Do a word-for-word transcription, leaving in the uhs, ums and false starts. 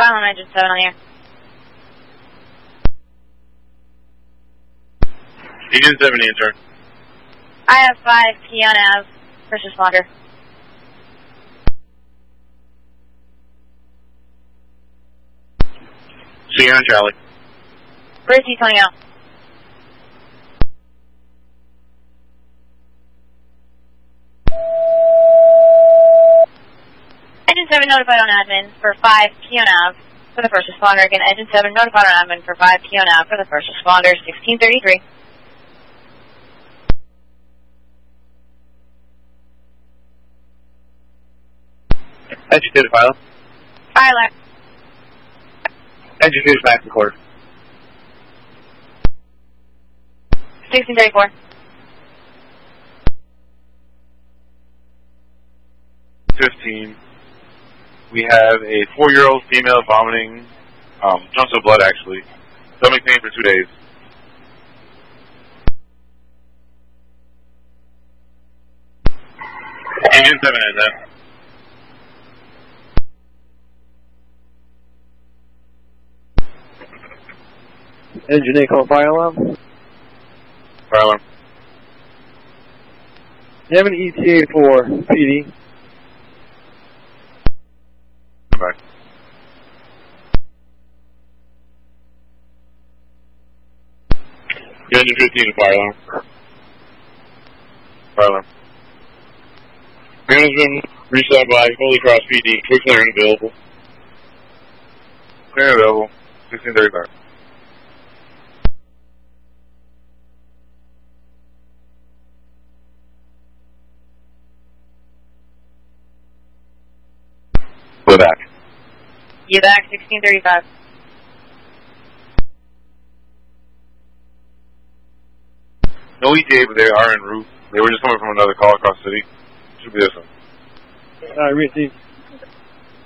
File on engine seven on the air. Agent seven, answer. I have five, Keon Ave, first responder. See you on Charlie. Where's he coming out? Engine seven notified on admin for five, Keon Ave, for the first responder. Again, Engine seven notified on admin for five, Keon Ave, for the first responder, sixteen thirty-three. Engine two to file. Fire left. Engine two is back record. sixteen thirty-four. fifteen. We have a four-year-old female vomiting, um, chunks of blood actually. Stomach pain for two days. Agent seven has that. Engine eight, call fire alarm. Fire alarm. You have an E T A for P D. Come back. Engine fifteen, fire alarm. Fire alarm. Management reached out by Holy Cross P D. Quick clearance available. Clearance available. sixteen thirty-five. We're back. You back, sixteen thirty-five. No E T A, but they are en route. They were just coming from another call across the city. Should be this one. Alright, receive.